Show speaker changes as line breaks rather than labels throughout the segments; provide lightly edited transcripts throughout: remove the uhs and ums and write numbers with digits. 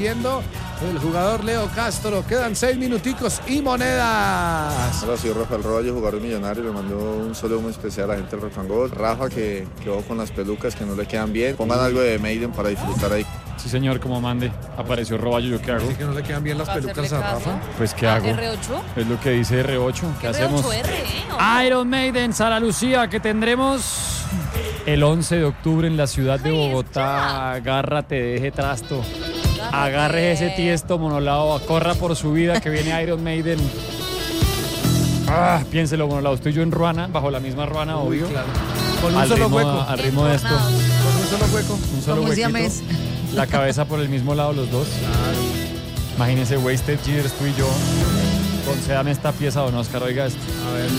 el jugador Leo Castro. Quedan 6 minuticos y monedas.
Hola, soy Rafael Roballo, jugador millonario. Le mandó un saludo muy especial a la gente del Rock and Roll. Rafa, que quedó con las pelucas que no le quedan bien. Pongan algo de Maiden para disfrutar ahí.
Sí, señor, como mande. Apareció Roballo, ¿yo qué hago?
¿Sí que no le quedan bien las pelucas a Rafa?
Pues, ¿qué hago?
R8.
Es lo que dice R8. ¿Qué hacemos?
R8R,
Iron Maiden, Sara Lucía, que tendremos el 11 de octubre en la ciudad de Bogotá. Agárrate, deje trasto. Agarre ese tiesto monolao, corra por su vida que viene Iron Maiden. Piénselo, monolao. Estoy yo en Ruana, bajo la misma Ruana, obvio.
Claro. Con un solo hueco.
Al ritmo de esto.
Con un solo hueco.
Un solo huequito. La cabeza por el mismo lado, los dos.
Claro.
Imagínense, Wasted Years, tú y yo. Concédame esta pieza, don Oscar, oiga esto.
A ver.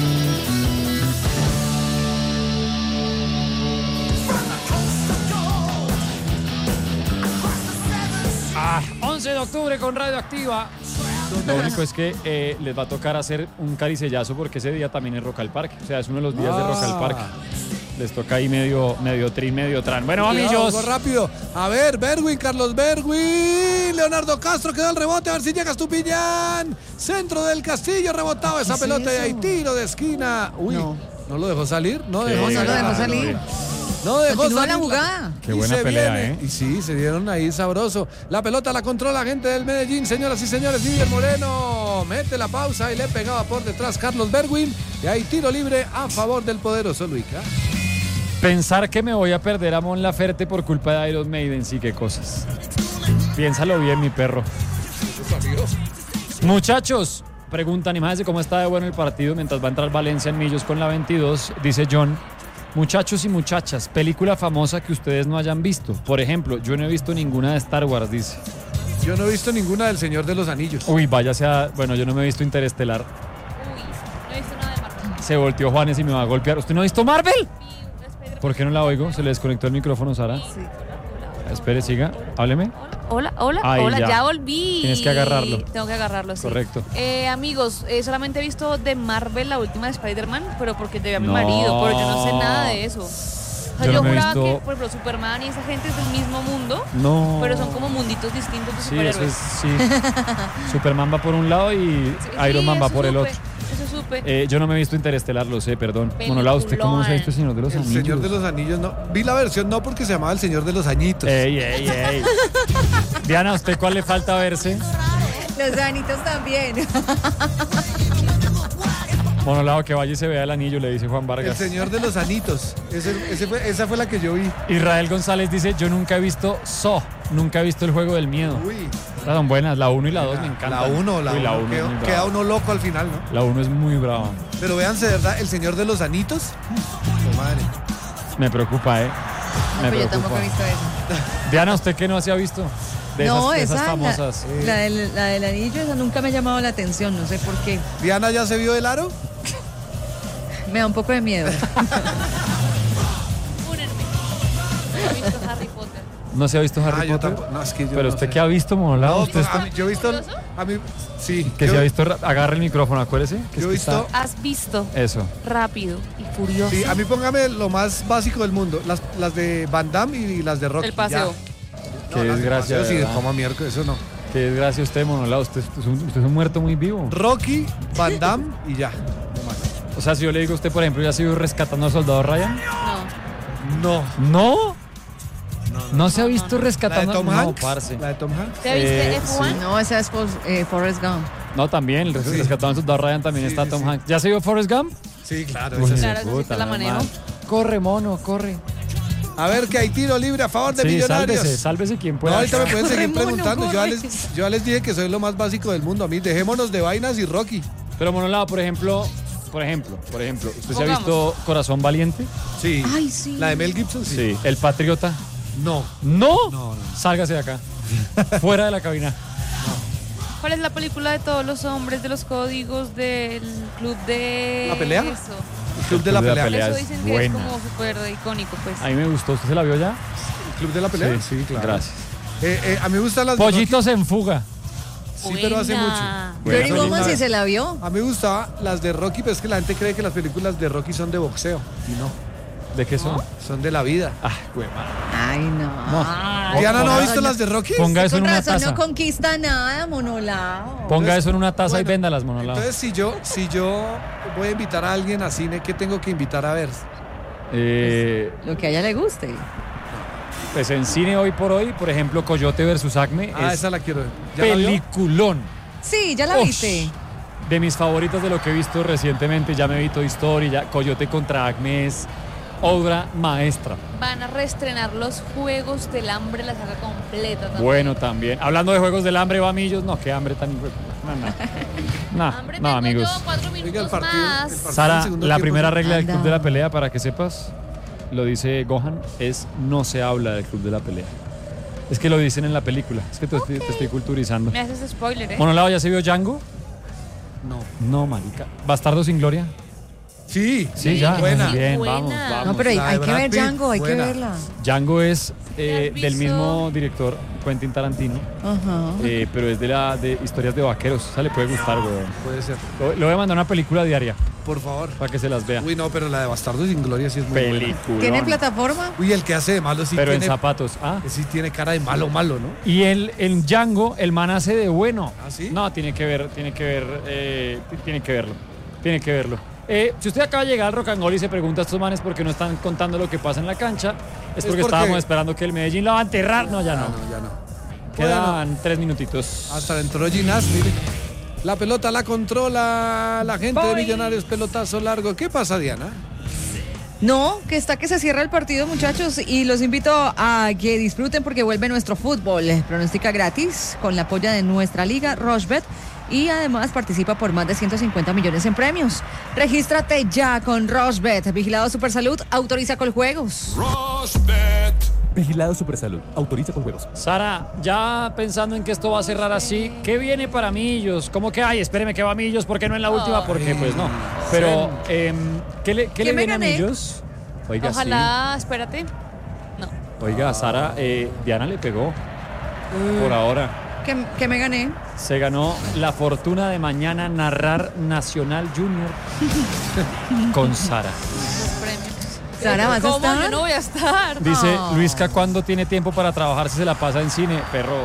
11 de octubre con Radioactiva. Lo único es que les va a tocar hacer un caricellazo porque ese día también es Rock al Parque. O sea, es uno de los días de Rock al Parque. Les toca ahí medio trin, medio tran. Bueno, amigos.
Rápido. A ver, Berwin, Carlos Berwin. Leonardo Castro queda el rebote. A ver si llega Estupiñán. Centro del Castillo, rebotado esa pelota de ahí. Tiro de esquina. Uy, ¿no lo dejó salir? No dejó salir. No dejó salir
la jugada.
Qué buena pelea,
Y sí, se dieron ahí sabroso. La pelota la controla la gente del Medellín, señoras y señores. Vivian Moreno mete la pausa y le pegaba por detrás Carlos Berwin. Y ahí tiro libre a favor del poderoso Luica.
Pensar que me voy a perder a Mon Laferte por culpa de Iron Maiden, sí, qué cosas. Piénsalo bien, mi perro. Muchachos, preguntan, imagínense cómo está de bueno el partido mientras va a entrar Valencia en Millos con la 22. Dice John, muchachos y muchachas, película famosa que ustedes no hayan visto. Por ejemplo, yo no he visto ninguna de Star Wars, dice.
Yo no he visto ninguna del Señor de los Anillos.
Uy, vaya sea, bueno, yo no me he visto Interestelar.
Uy, no he visto nada de Marvel.
Se volteó Juanes y me va a golpear. ¿Usted no ha visto Marvel? ¿Por qué no la oigo? ¿Se le desconectó el micrófono, Sara?
Sí.
Espere, siga, hábleme.
Hola,
Ahí,
ya volví.
Tienes que agarrarlo.
Tengo que agarrarlo, sí.
Correcto.
Amigos, solamente he visto de Marvel la última de Spider-Man, pero porque llevé a mi marido, pero yo no sé nada de eso. O sea, yo
no me he
juraba
visto...
que, por ejemplo, Superman y esa gente es del mismo mundo,
No.
pero son como munditos distintos de
Sí,
superhéroes.
eso es, sí. Superman va por un lado y Iron Man va por el otro.
Eso supe.
Yo no me he visto Interestelar, lo sé, perdón. Monolao, ¿usted cómo se ha visto El Señor de los Anillos?
El Señor de los Anillos no. Vi la versión no porque se llamaba El Señor de los Añitos.
Ey. Diana, ¿a usted cuál le falta verse?
Los anitos también.
Monolao, que vaya y se vea el anillo, le dice Juan Vargas.
El Señor de los Anitos. Esa fue la que yo vi.
Israel González dice, yo nunca he visto Saw, nunca he visto El Juego del Miedo.
Uy.
Estas son buenas, la 1 y la 2 me encantan.
La 1 queda uno loco al final, ¿no?
La 1 es muy brava.
Pero véanse, de verdad, El Señor de los Anitos. Oh, madre.
Me preocupa, Me
Yo
preocupa.
tampoco he visto eso.
Diana, ¿usted qué no se ha visto? De esas famosas.
La del anillo, esa nunca me ha llamado la atención, no sé por qué.
¿Diana ya se vio el aro?
Me da un poco de miedo.
Únenme. He visto Harry Potter.
¿No se ha visto Harry Potter?
No, es que yo
Pero
no
usted
sé.
¿qué ha visto, Monolao?
No,
¿Usted
yo he visto. A mí, sí.
que se ha visto? Agarre el micrófono, acuérdese. Que
Yo he visto.
¿Has visto
Eso.
Rápido y Furioso?
Sí, a mí póngame lo más básico del mundo. Las de Van Damme y las de Rocky.
El paseo.
Qué desgracia.
Sí,
¿verdad?
como miércoles, eso no.
Qué desgracia usted, Monolao. Usted es un muerto muy vivo.
Rocky, Van Damme y ya.
O sea, si yo le digo a usted, por ejemplo, ¿ya se vio Rescatando al Soldado Ryan?
No.
No.
¿No se ha visto
¿La de
Rescatando?
Tom
No,
Hanks?
parce.
¿La de Tom Hanks?
¿Te viste F1?
No, esa es Forrest Gump.
No, también. Rescatando al Soldado Ryan también está Tom Hanks. ¿Ya se vio Forrest Gump?
Sí, claro.
Uy,
Claro, esa sí
puta,
te la manejo.
madre. Corre, mono, corre.
A ver, que hay tiro libre a favor de
Sí,
Millonarios.
sálvese quien
No,
pueda.
ahorita me pueden seguir
Corre, mono,
preguntando.
corre.
Yo ya les dije que soy lo más básico del mundo. A mí, dejémonos de vainas y Rocky.
Pero Monolao, por ejemplo, ¿usted se ha
Pongamos.
visto Corazón Valiente?
Sí.
Ay, sí.
La de Mel Gibson, sí.
El Patriota.
No.
¿No?
No.
Sálgase de acá. Fuera de la cabina.
¿Cuál es la película de todos los hombres de los códigos del club de...
¿La pelea?
Eso.
El Club de la Pelea.
Eso
es
dicen que
buena.
es como súper icónico, pues.
A mí me gustó. ¿Usted se la vio ya?
¿El Club de la Pelea?
Sí,
claro.
Gracias.
A mí me gustan las de
Pollitos en fuga.
Rocky. Sí, pero hace mucho.
Bueno,
Pretty Woman sí se la vio.
A mí me gustaba las de Rocky, pero es que la gente cree que las películas de Rocky son de boxeo. Y no.
¿De qué son?
Son de la vida.
Ah, güey, madre.
Ay, no.
No.
Diana no ha visto las de Rocky.
Ponga eso en
Con
una
razón
taza.
no conquista nada, monolao.
Ponga eso en una taza y
Bueno,
véndalas, monolao.
Entonces, si yo voy a invitar a alguien a cine, ¿qué tengo que invitar a ver?
Lo que a ella le guste.
Pues en cine hoy por hoy, por ejemplo, Coyote versus Acme
Ah,
es
esa la quiero ver. ¿Ya la vio?
peliculón.
Sí, ya la
Ush,
viste.
De mis favoritas de lo que he visto recientemente, ya me vi Toy Story, ya Coyote contra Acme es obra maestra.
Van a reestrenar los Juegos del Hambre, la saga completa también.
Bueno, también. Hablando de Juegos del Hambre, va Millos. No, qué hambre tan...
Hambre
No,
tengo
amigos.
yo, 4
Oiga,
minutos
el partido
más.
del
Sara,
segundo
la
tiempo
primera
es-
regla del
Anda.
Club de la Pelea, para que sepas, lo dice Gohan, es no se habla del Club de la Pelea. Es que lo dicen en la película. Es que te estoy culturizando.
Me haces spoiler, ¿eh?
Monolao, ¿ya se vio Django?
No.
No, marica. ¿Bastardo sin gloria?
Sí,
Sí, ya.
buena.
Bien,
Buena.
vamos, vamos.
No, pero hay,
La de
hay que
Brad
ver
Pitt,
Django, hay
buena.
que verla.
Django es
¿Ya has
del
visto?
mismo director, Quentin Tarantino,
Ajá.
pero es de historias de vaqueros. Esa le puede gustar, weón.
Puede ser.
Le voy a mandar una película diaria
Por favor.
para que se las vea.
Uy, no, pero la de Bastardo sin Gloria sí es muy buena.
Película.
¿Tiene plataforma?
Uy, el que hace de malo sí
Pero en
tiene,
zapatos. Ah.
sí tiene cara de malo, malo, ¿no?
Y en Django, el man hace de bueno.
¿Ah, sí?
No, tiene que verlo. Tiene que verlo. Si usted acaba de llegar al Rock and Roll y se pregunta a estos manes por qué no están contando lo que pasa en la cancha, es porque estábamos esperando que el Medellín lo va a enterrar. No, ya no.
No, ya no.
Quedan 3 minutitos.
Hasta dentro Ginás, mire. La pelota la controla la gente de Millonarios, pelotazo largo. ¿Qué pasa, Diana?
No, que está que se cierra el partido, muchachos, y los invito a que disfruten porque vuelve nuestro fútbol. Pronostica gratis con la apoya de nuestra liga Rochebet y además participa por más de 150 millones en premios. Regístrate ya con Rochebet. Vigilado Supersalud, autoriza Coljuegos.
Vigilado Supersalud. Autoriza con juegos.
Sara, ya pensando en que esto va a cerrar así, ¿qué viene para Millos? ¿Cómo que hay? Espéreme que va Millos, ¿por qué no en la última? Porque pues no. Pero, ¿qué le
me
viene a
gané?
Millos? Oiga,
Ojalá, espérate. No.
sí. Oiga, Sara, Diana le pegó. Por ahora.
Que me gané.
Se ganó la fortuna de mañana narrar Nacional Junior con Sara.
Los premios.
Sara, ¿vas a
¿Cómo?
estar?
Yo no voy a estar.
Dice
No.
Luisca, ¿cuándo tiene tiempo para trabajar si se la pasa en cine? Perro,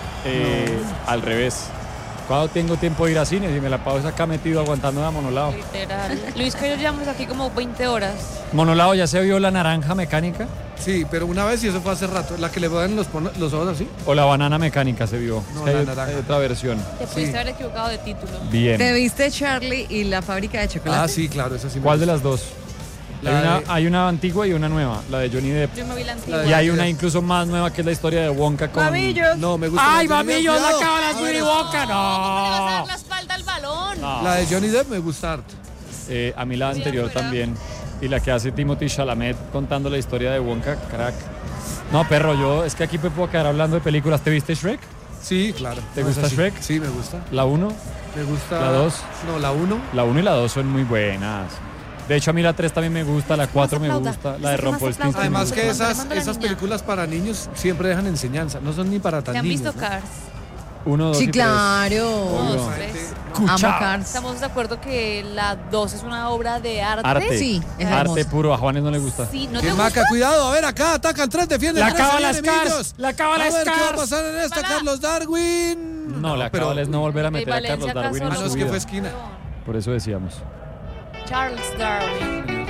al revés. ¿Cuándo tengo tiempo de ir a cine? Si me la paso acá metido aguantando a Monolao.
Literal. Luis, que yo llevamos aquí como 20 horas.
Monolao, ¿ya se vio la naranja mecánica?
Sí, pero una vez y eso fue hace rato. La que le ponen los ojos así.
¿O la banana mecánica se vio?
No,
Es que
la
hay,
naranja.
hay otra versión.
Te pudiste haber equivocado de título.
Bien.
Te viste Charlie y la fábrica de chocolate.
Ah, sí, claro, esa sí. me
¿Cuál de
gusta.
las dos?
La
Hay una antigua y una nueva, la de Johnny Depp.
Yo me vi la antigua.
Y hay una incluso más nueva que es la historia de Wonka con...
No, me gusta.
¡Ay,
la de Johnny Depp,
mamillos, la
cuidado.
cábala
A ver,
de Wonka!
¿Cómo le vas a dar
¡No!
la espalda al balón?
No.
La de Johnny Depp me gusta harto.
A mí la
Sí,
anterior
afuera.
también. Y la que hace Timothy Chalamet contando la historia de Wonka, crack. No, perro, es que aquí me puedo quedar hablando de películas. ¿Te viste Shrek?
Sí, claro.
¿Te
No,
gusta
esa sí.
Shrek?
Sí, me gusta.
¿La 1?
Me gusta.
¿La 2?
No, la 1.
La 1 y la 2 son muy buenas. De hecho, a mí la 3 también me gusta, la 4 me
aplauda.
gusta, la de
Dice que más
Rumpelstiltskin.
aplauda.
Además que
Le
esas
mando la niña.
películas para niños siempre dejan enseñanza. No son ni para tan
¿Se han
niños.
visto
¿no?
Cars?
1, 2
Sí,
y 3.
claro.
Obvio.
Dos,
Gente,
tres.
Amo
Cucha.
Cars.
Estamos de acuerdo que la 2 es una obra de arte.
Arte.
Sí, es
Arte
hermosa.
puro, a Juanes no le gusta.
Sí, ¿no
¡Qué
te
maca!
gusta?
Cuidado, a ver, acá atacan 3, defienden
La
3.
cábala
se
es
vienen
Cars,
Millos.
la cábala
A
es
ver, ¿qué va a
Cars.
pasar en esta,
Cábala.
Carlos Darwin?
No, la
pero-
cábala es no volver a
¿Y
meter a Carlos
Valencia
Darwin en
acaso
Ah, no,
su
es que
vida.
fue esquina.
Por eso decíamos.
Charles Darwin.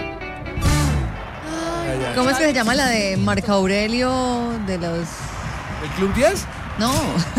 ¿Cómo es que se llama la de Marco Aurelio de los...
¿El Club 10?
No,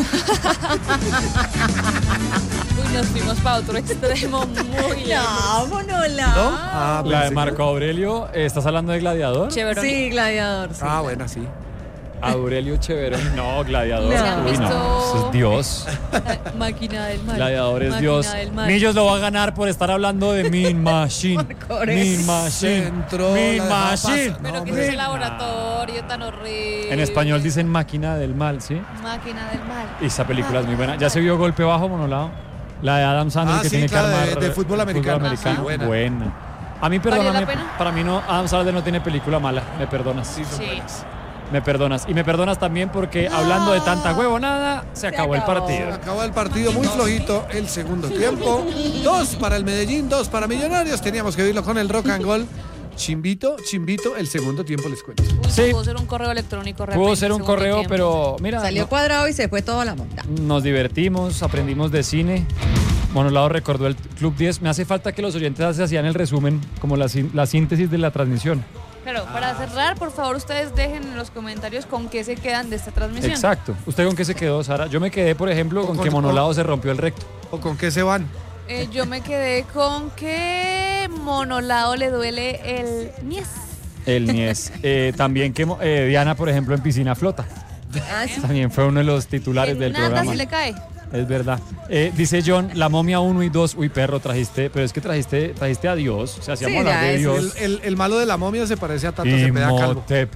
Uy, nos fuimos para otro extremo muy lejos.
vámonos
¿No? Ah,
La de
pensé
Marco Aurelio, ¿estás hablando de Gladiador?
Chévere.
Sí, Gladiador. Sí.
Ah, buena, sí.
Aurelio Cheverón. No, Gladiador.
No.
Uy, no. Eso es Dios.
Máquina del mal.
Gladiador es
Máquina
Dios.
del mal.
Millos lo va a ganar por estar hablando de Mean Machine.
Marco Aurelio.
Mean Machine.
Centro,
Mean
la dejaba
Machine.
pasar.
Pero
No,
que
hombre.
es ese laboratorio tan horrible.
En español dicen máquina del mal, ¿sí?
Máquina del mal.
Y esa película es muy buena. ¿Ya se vio Golpe Bajo, Monolao? La de Adam Sandler
Ah,
que
sí,
tiene
claro,
que
de-
armar
de fútbol americano.
americano.
Sí, buena.
Buena. A mí,
¿Valió
perdóname,
la pena?
para mí no, Adam Sandler no tiene película mala. Me perdonas.
Sí, son
Sí.
buenas.
Me perdonas. Y me perdonas también porque hablando de tanta huevonada, se acabó el
acabó.
partido.
Acabó el partido muy flojito el segundo tiempo. 2 para el Medellín, 2 para Millonarios. Teníamos que vivirlo con el Rock and Roll. Chimbito, el segundo tiempo les cuento.
Uy,
Sí.
pudo ser un correo electrónico realmente.
Pudo ser un
segundo
correo,
tiempo.
pero mira,
Salió cuadrado y se fue toda la monta.
nos divertimos, aprendimos de cine. Monolado recordó el Club 10. Me hace falta que los oyentes hacían el resumen, como la síntesis de la transmisión.
Pero para cerrar, por favor, ustedes dejen en los comentarios con qué se quedan de esta transmisión.
Exacto. ¿Usted con qué se quedó, Sara? Yo me quedé, por ejemplo, con que Monolado se rompió el recto.
¿O con qué se van?
Yo me quedé con que Monolado le duele el niés.
El Nies. También que Diana, por ejemplo, en piscina flota.
Ah, sí.
También fue uno de los titulares
En
del
nada
programa.
se le cae.
Es verdad. Dice John, La Momia 1 y 2. Uy, perro, trajiste, pero es que trajiste a Dios. O sea, si
Sí,
vamos a hablar
ya
de
es
Dios.
El malo de la momia se parece a Tato Cepeda Calvo.
Imhotep.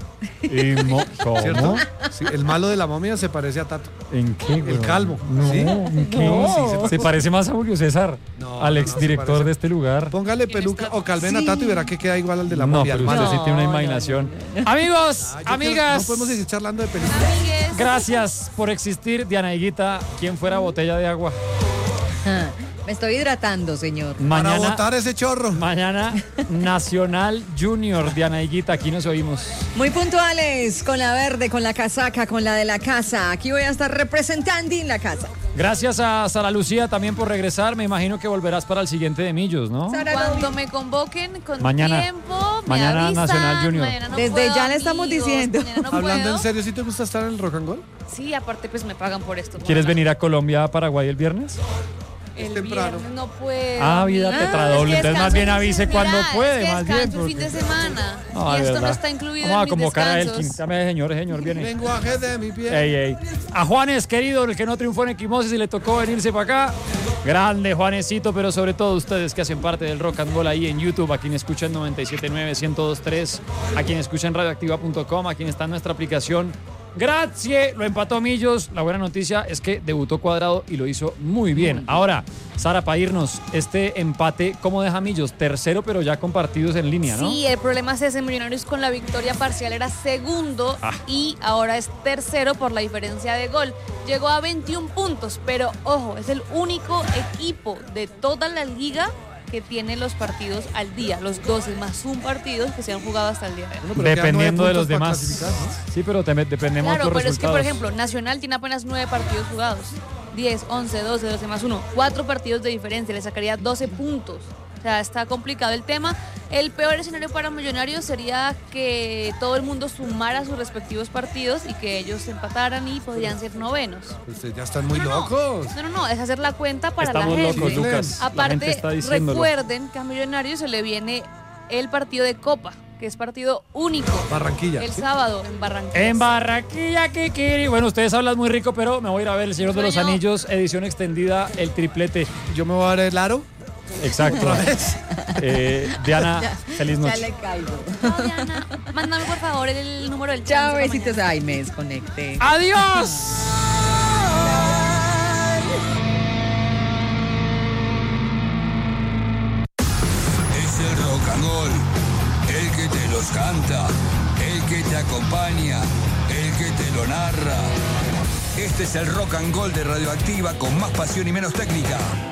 ¿Cómo?
¿Cierto? Sí, el malo de la momia se parece a Tato.
¿En qué?
El calvo.
No,
¿Sí?
¿en qué?
No, sí,
se parece más a Julio César,
No,
al
no,
exdirector
se parece.
de este lugar.
Póngale
¿Quién
peluca
está?
o calven a Tato y verá que queda igual al de la
No,
momia.
pero
al
usted
malo.
sí tiene una
No,
imaginación. Amigos,
Yo quiero-
amigas,
No podemos seguir charlando de películas.
Amigues.
gracias por existir. Diana Higuita, ¿quién fuera botella de agua?
Ah, me estoy hidratando, señor.
Para
Mañana,
botar ese chorro.
mañana Nacional Junior, Diana Higuita, aquí nos oímos.
Muy puntuales, con la verde, con la casaca, con la de la casa. Aquí voy a estar representando en la casa.
Gracias a Sara Lucía también por regresar. Me imagino que volverás para el siguiente de Millos, ¿no?
Sara,
Cuando me convoquen con
Mañana.
tiempo, me
Mañana
avisan.
Nacional Junior.
Mañana no
Desde
puedo,
ya le estamos
amigos,
diciendo.
mañana no
Hablando
puedo.
en serio, ¿sí te gusta estar en el Rock and Roll?
Sí, aparte pues me pagan por esto.
¿Quieres
Bueno,
venir a Colombia, a Paraguay el viernes?
El
temprano.
viernes no puedo.
Ah, vida
amiga.
tetradoble.
Es que
Entonces más
descanso
bien
el
avise
fin-
cuando
mira,
puede,
es que
más bien,
descanso el fin de semana.
No,
y
de
esto no
verdad.
está incluido
Vamos a
en mis
convocar a Elkin.
descansos.
Dame, señor viene.
Lenguaje de mi piel.
Ey, ey. A Juanes, querido, el que no triunfó en Equimosis y le tocó venirse para acá. Grande Juanesito, pero sobre todo ustedes que hacen parte del Rock and Roll ahí en YouTube, a quien escuchan 97.9, 102.3, a quien escuchan radioactiva.com, a quien está en nuestra aplicación. Gracias, lo empató Millos. La buena noticia es que debutó Cuadrado y lo hizo muy bien. Ahora, Sara, para irnos, este empate, ¿cómo deja Millos? Tercero, pero ya con partidos en línea, ¿no?
Sí, el problema es ese. Millonarios con la victoria parcial era segundo y ahora es tercero por la diferencia de gol. Llegó a 21 puntos, pero ojo, es el único equipo de toda la liga que tiene los partidos al día, los 12 más un partido que se han jugado hasta el día de hoy.
Bueno, pero quedan
Dependiendo
9
de los
puntos para
demás.
clasificar, ¿no?
Sí, pero dependemos de
Claro,
los
pero es que, por
resultados.
ejemplo, Nacional tiene apenas 9 partidos jugados. 10, 11, 12, 12 más 1. 4 partidos de diferencia, le sacaría 12 puntos. O sea, está complicado el tema. El peor escenario para Millonarios sería que todo el mundo sumara sus respectivos partidos y que ellos empataran y podrían ser novenos.
Ustedes ya están muy
No,
locos.
No, es hacer la cuenta para
Estamos
la gente.
locos, Lucas. La gente
Aparte,
está diciéndolo.
recuerden que a Millonarios se le viene el partido de Copa, que es partido único.
Barranquilla.
El
¿sí?
sábado en Barranquilla.
En Barranquilla, Kikiri. Bueno, ustedes hablan muy rico, pero me voy a ir a ver El Señor de los
Sueño.
Anillos, edición extendida, el triplete.
Yo me voy a dar el aro.
Exacto.
Otra vez.
Diana, feliz
Ya
noche.
le caigo.
No, Diana, mándame por favor el número del
Chao,
chance para
besitos.
mañana.
Ay, me desconecté.
¡Adiós!
Es el rock and roll, el que te los canta, el que te acompaña, el que te lo narra. Este es el rock and roll de Radioactiva con más pasión y menos técnica.